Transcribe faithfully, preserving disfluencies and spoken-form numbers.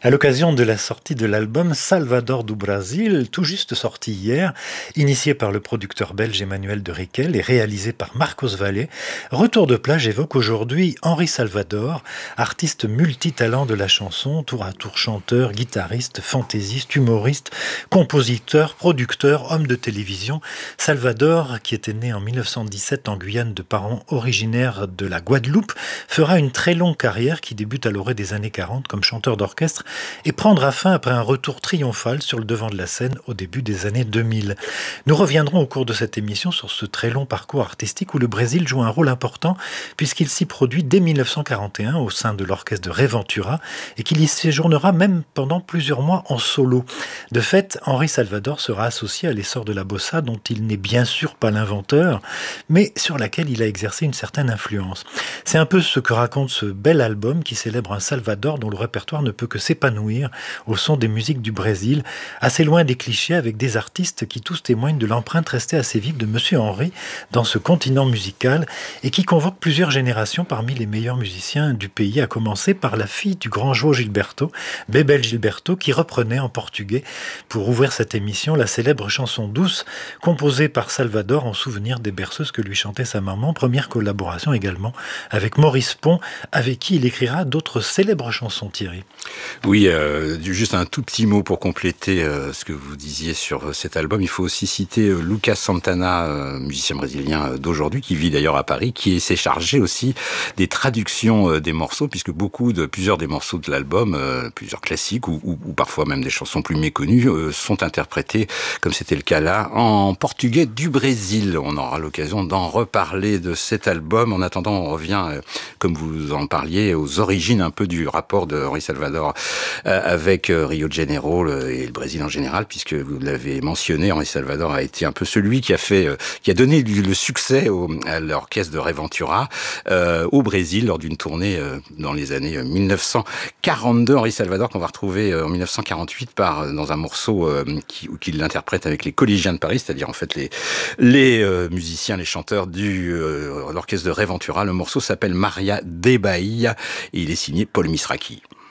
À l'occasion de la sortie de l'album Salvador do Brasil, tout juste sorti hier, initié par le producteur belge Emmanuel de Rickel et réalisé par Marcos Valle, Retour de plage évoque aujourd'hui Henri Salvador, artiste multitalent de la chanson, tour à tour chanteur, guitariste, fantaisiste, humoriste, compositeur, producteur, homme de télévision. Salvador, qui était né en mille neuf cent dix-sept en Guyane de parents originaires de la Guadeloupe, fera une très longue carrière qui débute à l'orée des années quarante comme chanteur d'orchestre et prendra fin après un retour triomphal sur le devant de la scène au début des années deux mille. Nous reviendrons au cours de cette émission sur ce très long parcours artistique où le Brésil joue un rôle important puisqu'il s'y produit dès mille neuf cent quarante et un au sein de l'orchestre de Reventura et qu'il y séjournera même pendant plusieurs mois en solo. De fait, Henri Salvador sera associé à l'essor de la bossa dont il n'est bien sûr pas l'inventeur, mais sur laquelle il a exercé une certaine influence. C'est un peu ce que raconte ce bel album qui célèbre un Salvador dont le répertoire ne peut que s'épanouir au son des musiques du Brésil, assez loin des clichés avec des artistes qui tous témoignent de l'empreinte restée assez vive de Monsieur Henri dans ce continent musical et qui convoque plusieurs générations parmi les meilleurs musiciens du pays, à commencer par la fille du grand João Gilberto, Bebel Gilberto, qui reprenait en portugais pour ouvrir cette émission la célèbre chanson douce composée par Salvador en souvenir des berceuses que lui chantait sa maman, première collaboration également avec Maurice Pont, avec qui il écrira d'autres célèbres chansons, Thierry. Oui, euh, juste un tout petit mot pour compléter euh, ce que vous disiez sur euh, cet album. Il faut aussi citer euh, Lucas Santana, euh, musicien brésilien euh, d'aujourd'hui, qui vit d'ailleurs à Paris, qui s'est chargé aussi des traductions euh, des morceaux, puisque beaucoup de plusieurs des morceaux de l'album, euh, plusieurs classiques ou, ou, ou parfois même des chansons plus méconnues, euh, sont interprétés, comme c'était le cas là, en portugais du Brésil. On aura l'occasion d'en reparler de cet album. En attendant, on revient, euh, comme vous en parliez, aux origines un peu du rapport de Henri Salvador euh, avec euh, Rio de Janeiro le, et le Brésil en général, puisque vous l'avez mentionné, Henri Salvador a été un peu celui qui a fait, euh, qui a donné le succès au, à l'orchestre de Reventura euh, au Brésil lors d'une tournée euh, dans les années mille neuf cent quarante-deux. Henri Salvador qu'on va retrouver euh, en mille neuf cent quarante-huit par dans un morceau euh, qui, qu'il interprète avec les collégiens de Paris, c'est-à-dire en fait les les euh, musiciens, les chanteurs du euh, l'orchestre de Reventura. Le morceau s'appelle Maria de Bahia et il est signé Paul Misraki.